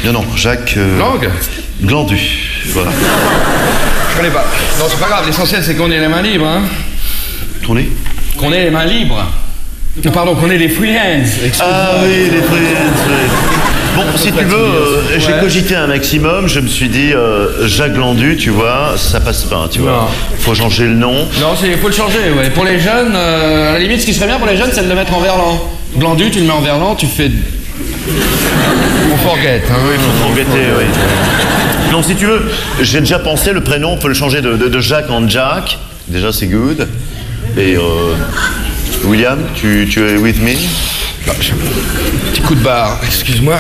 Non, Jacques... Lang Glandu, voilà. Je connais pas. Non, c'est pas grave, l'essentiel c'est qu'on ait les mains libres, hein. Qu'on est? Qu'on ait les mains libres. Pardon, qu'on ait les freehands. Ah oui, les freehands, oui. Bon, si tu veux, j'ai cogité un maximum, je me suis dit, Jacques Glandu, tu vois, ça passe pas, tu vois. Faut changer le nom. Non, faut le changer, ouais. Pour les jeunes, à la limite, ce qui serait bien pour les jeunes, c'est de le mettre en verlan. Glandu, tu le mets en verlan, tu fais... On forget, hein. Oui, faut forgetter, oui. Non, si tu veux, j'ai déjà pensé, le prénom, on peut le changer de Jacques en Jack. Déjà, c'est good. Et William, tu es with me? Petit coup de barre, excuse-moi.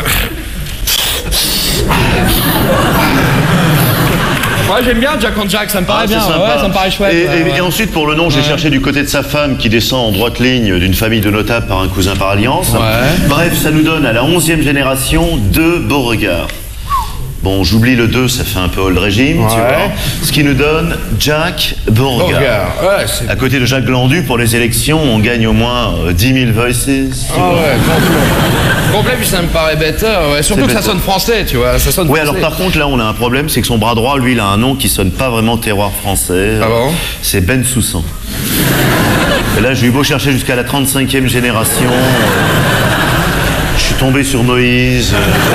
Ouais, j'aime bien Jack and Jack, ça me paraît bien. Ouais, ça me paraît chouette. Et ensuite, pour le nom, j'ai cherché du côté de sa femme qui descend en droite ligne d'une famille de notables par un cousin par alliance. Bref, ça nous donne à la 11e génération 2 Beauregard. Bon, j'oublie le 2, ça fait un peu old régime, tu vois. Ce qui nous donne Jack Beauregard. Ouais, à côté de Jacques Glandu, pour les élections, on gagne au moins 10 000 voices. Ouais, complet, puis ça me paraît better. Ouais. Surtout que ça sonne français, tu vois. Ça sonne français. Alors par contre, là, on a un problème, c'est que son bras droit, lui, il a un nom qui sonne pas vraiment terroir français. Ah bon? C'est Ben Soussan. Et là, j'ai eu beau chercher jusqu'à la 35e génération. Je suis tombé sur Moïse.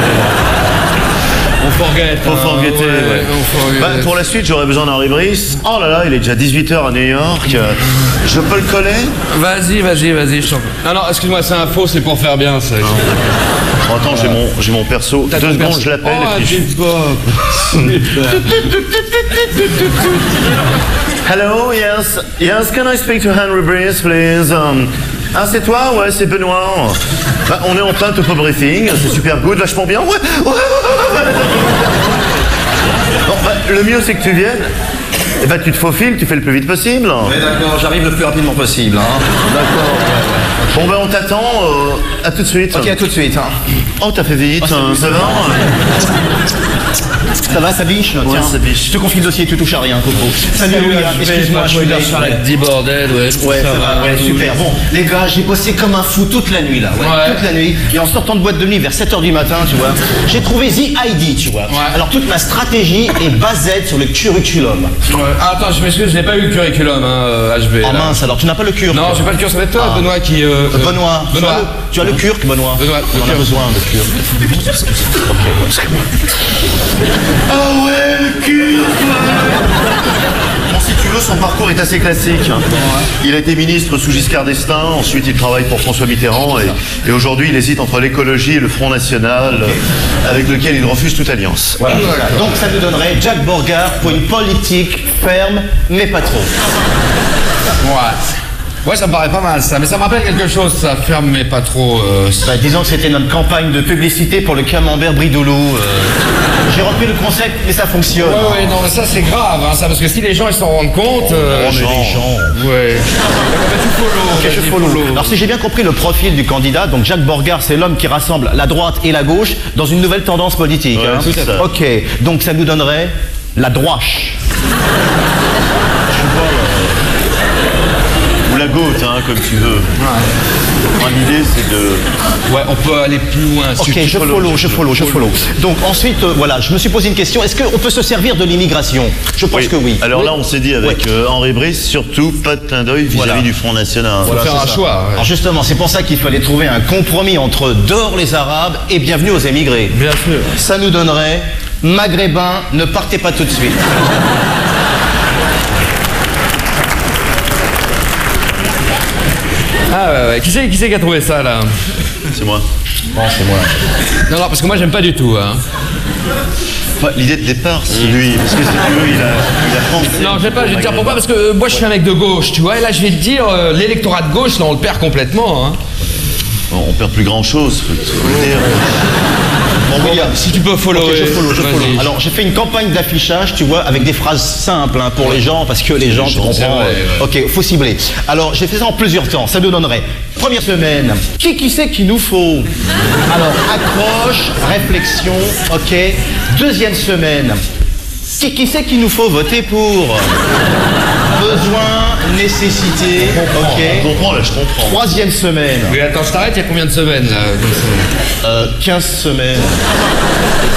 On forget. Faut forgetter, ouais. Pour la suite, j'aurais besoin d'Henri Brice. Oh là là, il est déjà 18h à New York. Je peux le coller? Vas-y, je t'en prie. Non, excuse-moi, c'est un faux, c'est pour faire bien, ça. Oh, attends, j'ai mon perso. 2 secondes, je l'appelle. Oh, et puis Hello, yes, can I speak to Henry Brice, please? Ah, c'est toi? Ouais, c'est Benoît. Bah, on est en plein topo briefing, c'est super good, vachement bien. Ouais. Bon, bah, le mieux, c'est que tu viennes. Et bah, tu te faufiles, tu fais le plus vite possible. Oui, d'accord, j'arrive le plus rapidement possible. Hein. D'accord. Bon, bah, on t'attend. À tout de suite. Ok, à tout de suite. Hein. Oh, t'as fait vite, ça va? Ça va, ça biche? Ouais, tiens, ça biche. je te confie le dossier, tu touches à rien, Coco. Salut, excuse-moi, je suis là. Dis bordel, ouais. Ouais, ça va, ouais, super. Bon, les gars, j'ai bossé comme un fou toute la nuit, là. Ouais. Toute la nuit. Et en sortant de boîte de nuit vers 7h du matin, tu vois, j'ai trouvé The ID, tu vois. Ouais. Alors, toute ma stratégie est basée sur le curriculum. Ouais. Ah, attends, je m'excuse, je n'ai pas eu le curriculum, hein, HB. Ah mince, alors tu n'as pas le curriculum? Non, j'ai pas le curriculum, ça va être toi, Benoît, qui... Benoît. Tu as le curk, Benoît? Benoît, on a besoin de curk. Ah ouais, le cul. Bon, si tu veux, son parcours est assez classique. Il a été ministre sous Giscard d'Estaing, ensuite il travaille pour François Mitterrand et aujourd'hui il hésite entre l'écologie et le Front National avec lequel il refuse toute alliance. Voilà. Donc ça nous donnerait Jack Beauregard pour une politique ferme, mais pas trop. Ouais, ça me paraît pas mal ça, mais ça me rappelle quelque chose, ça ferme mais pas trop. Bah, disons que c'était notre campagne de publicité pour le camembert Bridoulou. J'ai repris le concept, mais ça fonctionne. Ouais, non, mais ça c'est grave, hein, ça, parce que si les gens ils s'en rendent compte. les gens. Ouais. Ok, je follow. Alors si j'ai bien compris le profil du candidat, donc Jacques Beauregard, c'est l'homme qui rassemble la droite et la gauche dans une nouvelle tendance politique. Ouais, hein. tout à fait. Ok, donc ça nous donnerait la droiche. Ou la goutte, hein, comme tu veux. L'idée c'est de... Ouais, on peut aller plus loin. Ok, je follow. Donc ensuite, voilà, je me suis posé une question. Est-ce qu'on peut se servir de l'immigration? Je pense que oui. Alors là, on s'est dit avec Henri Brice, surtout pas de clin d'œil vis-à-vis du Front National. Faut faire un choix. Ouais. Alors justement, c'est pour ça qu'il fallait trouver un compromis entre dehors les Arabes et bienvenue aux émigrés. Bien sûr. Ça nous donnerait Maghrébins, ne partez pas tout de suite. Ah ouais. Qui c'est qui a trouvé ça là? C'est moi. Bon, c'est moi. Non, parce que moi j'aime pas du tout. Hein. L'idée de départ, c'est lui, parce que si tu veux, il a pensé. Non, j'aime pas, je vais te dire pourquoi, parce que moi je suis un mec de gauche, tu vois, et là je vais te dire, l'électorat de gauche, là on le perd complètement. Hein. Bon, on perd plus grand chose, faut le dire. Bon, William, si tu peux follow. Okay, je follow. Alors, j'ai fait une campagne d'affichage, tu vois, avec des phrases simples hein, pour les gens, parce que les gens, tu comprends. Ok, faut cibler. Alors, j'ai fait ça en plusieurs temps. Ça nous donnerait, première semaine, qui c'est qu'il nous faut? Alors, accroche, réflexion, ok. Deuxième semaine, qui c'est qu'il nous faut voter pour? Besoin, nécessité, ok. Je comprends, là, je comprends. Troisième semaine. Oui, attends, je t'arrête, il y a combien de semaines là? 15 semaines.